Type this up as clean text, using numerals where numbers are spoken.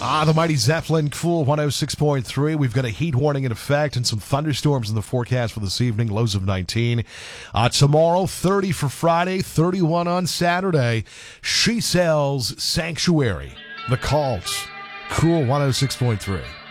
The mighty Zeppelin, Cool 106.3. We've got a heat warning in effect and some thunderstorms in the forecast for this evening, lows of 19. Tomorrow, 30 for Friday, 31 on Saturday. She Sells Sanctuary. The Cults, Cool 106.3.